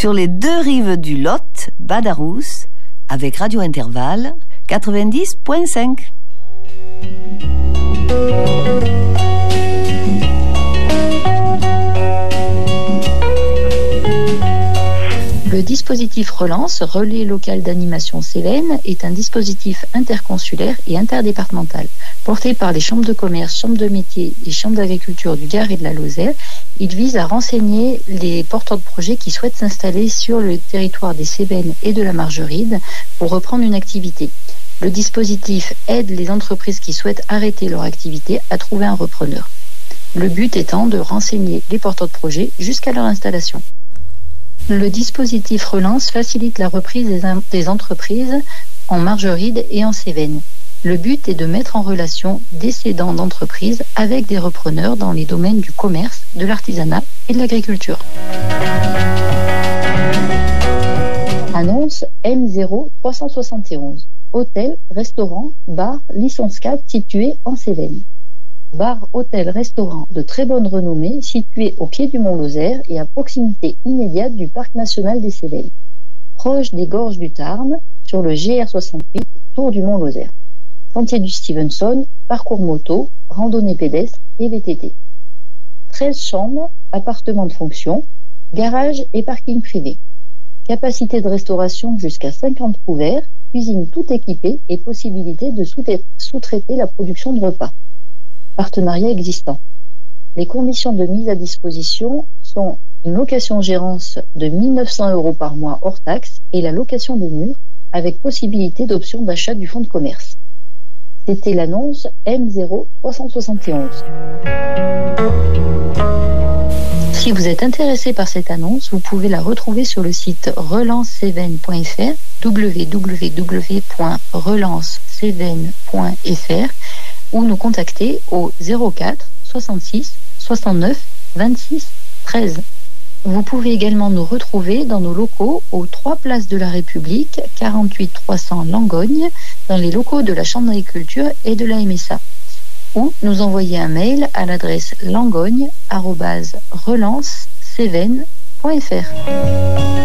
sur les deux rives du Lot, Badarous, avec Radio Intervalle 90.5. Le dispositif Relance, Relais local d'animation Cévennes, est un dispositif interconsulaire et interdépartemental. Porté par les chambres de commerce, chambres de métiers et chambres d'agriculture du Gard et de la Lozère, il vise à renseigner les porteurs de projets qui souhaitent s'installer sur le territoire des Cévennes et de la Margeride pour reprendre une activité. Le dispositif aide les entreprises qui souhaitent arrêter leur activité à trouver un repreneur. Le but étant de renseigner les porteurs de projets jusqu'à leur installation. Le dispositif Relance facilite la reprise des entreprises en Margeride et en Cévennes. Le but est de mettre en relation des cédants d'entreprises avec des repreneurs dans les domaines du commerce, de l'artisanat et de l'agriculture. Annonce M0371. Hôtel, restaurant, bar, licence 4 situé en Cévennes. Bar, hôtel, restaurant de très bonne renommée situé au pied du Mont Lozère et à proximité immédiate du Parc national des Cévennes. Proche des gorges du Tarn, sur le GR68, tour du Mont Lozère. Sentier du Stevenson, parcours moto, randonnée pédestre et VTT. 13 chambres, appartements de fonction, garage et parking privé. Capacité de restauration jusqu'à 50 couverts, cuisine tout équipée et possibilité de sous-traiter la production de repas. Partenariat existant. Les conditions de mise à disposition sont une location-gérance de 1 900 € par mois hors taxe et la location des murs avec possibilité d'option d'achat du fonds de commerce. C'était l'annonce M0371. Si vous êtes intéressé par cette annonce, vous pouvez la retrouver sur le site relancecévennes.fr, www.relancecévennes.fr, ou nous contacter au 04 66 69 26 13. Vous pouvez également nous retrouver dans nos locaux aux 3 places de la République, 48 300 Langogne, dans les locaux de la Chambre d'agriculture et de la MSA. Ou nous envoyer un mail à l'adresse langogne@relancecévennes.fr.